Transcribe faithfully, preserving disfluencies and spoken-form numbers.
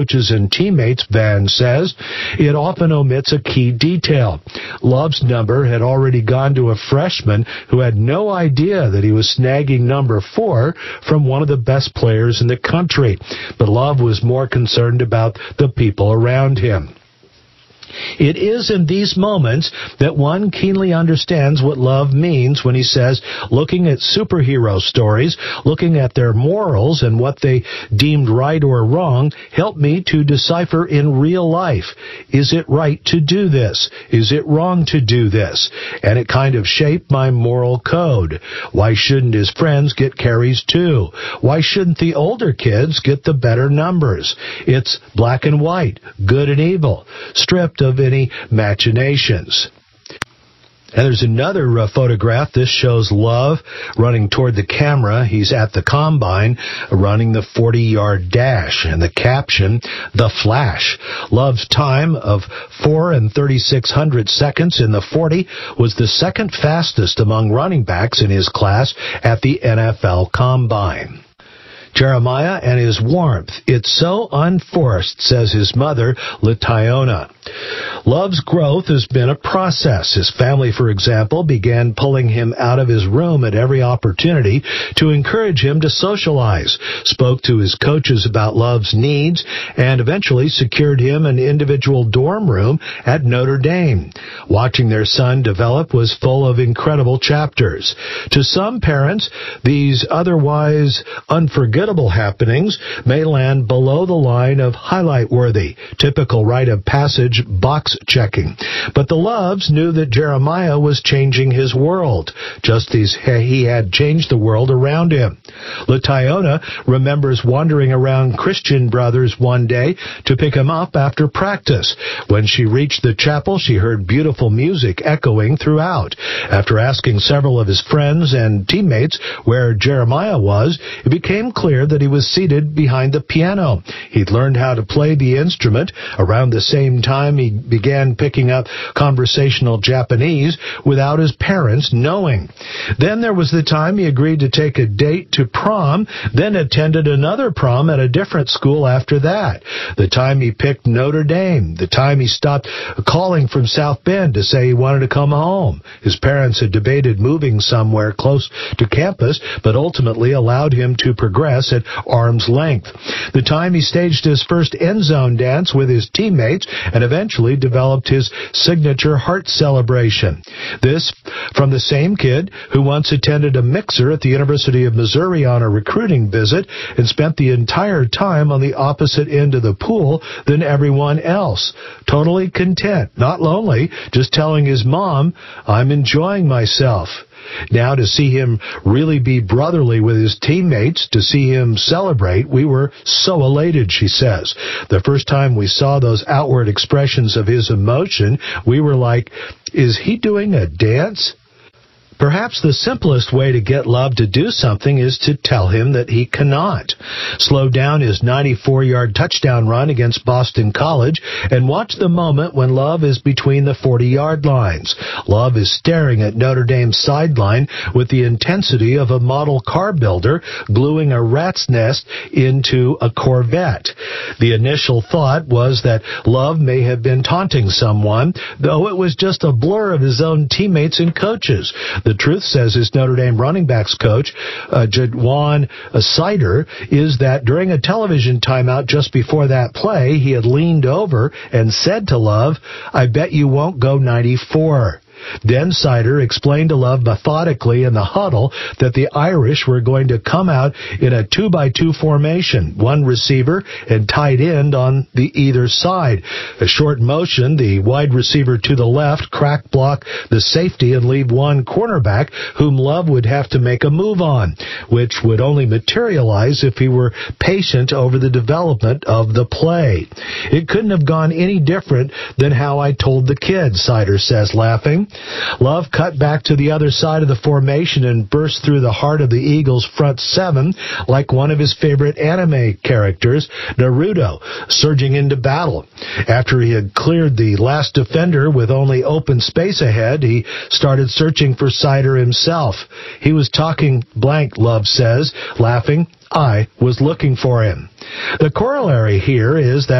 coaches and teammates, Van says, it often omits a key detail. Love's number had already gone to a freshman who had no idea that he was snagging number four from one of the best players in the country. But Love was more concerned about the people around him. It is in these moments that one keenly understands what love means when he says, looking at superhero stories, looking at their morals and what they deemed right or wrong, help me to decipher in real life. Is it right to do this? Is it wrong to do this? And it kind of shaped my moral code. Why shouldn't his friends get carries too? Why shouldn't the older kids get the better numbers? It's black and white, good and evil, stripped of any machinations. And there's another uh, photograph. This shows Love running toward the camera. He's at the combine running the forty-yard dash. And the caption, The Flash. Love's time of four and thirty-six hundredths seconds in the forty was the second fastest among running backs in his class at the N F L Combine. Jeremiah and his warmth. It's so unforced, says his mother, Lationa. Love's growth has been a process. His family, for example, began pulling him out of his room at every opportunity to encourage him to socialize, spoke to his coaches about Love's needs, and eventually secured him an individual dorm room at Notre Dame. Watching their son develop was full of incredible chapters. To some parents, these otherwise unforgettable happenings may land below the line of highlight-worthy, typical rite of passage box checking. But the Loves knew that Jeremiah was changing his world, just as he had changed the world around him. Lationa remembers wandering around Christian Brothers one day to pick him up after practice. When she reached the chapel, she heard beautiful music echoing throughout. After asking several of his friends and teammates where Jeremiah was, it became clear that he was seated behind the piano. He'd learned how to play the instrument. Around the same time, he began picking up conversational Japanese without his parents knowing. Then there was the time he agreed to take a date to prom, then attended another prom at a different school after that. The time he picked Notre Dame. The time he stopped calling from South Bend to say he wanted to come home. His parents had debated moving somewhere close to campus, but ultimately allowed him to progress at arm's length. The time he staged his first end zone dance with his teammates and eventually developed his signature heart celebration. This from the same kid who once attended a mixer at the University of Missouri on a recruiting visit and spent the entire time on the opposite end of the pool than everyone else. Totally content, not lonely, just telling his mom, I'm enjoying myself. Now to see him really be brotherly with his teammates, to see him celebrate, we were so elated, she says. The first time we saw those outward expressions of his emotion, we were like, is he doing a dance? Perhaps the simplest way to get Love to do something is to tell him that he cannot. Slow down his ninety-four-yard touchdown run against Boston College and watch the moment when Love is between the forty-yard lines. Love is staring at Notre Dame's sideline with the intensity of a model car builder gluing a rat's nest into a Corvette. The initial thought was that Love may have been taunting someone, though it was just a blur of his own teammates and coaches. The truth, says his Notre Dame running backs coach, uh, Jadwan Sider, is that during a television timeout just before that play, he had leaned over and said to Love, I bet you won't go ninety-four. Then Sider explained to Love methodically in the huddle that the Irish were going to come out in a two by two formation, one receiver and tight end on the either side. A short motion, the wide receiver to the left, crack block the safety and leave one cornerback whom Love would have to make a move on, which would only materialize if he were patient over the development of the play. It couldn't have gone any different than how I told the kids, Sider says, laughing. Love cut back to the other side of the formation and burst through the heart of the Eagles' front seven like one of his favorite anime characters, Naruto, surging into battle. After he had cleared the last defender with only open space ahead, he started searching for Sider himself. He was talking blank, Love says, laughing. I was looking for him. The corollary here is that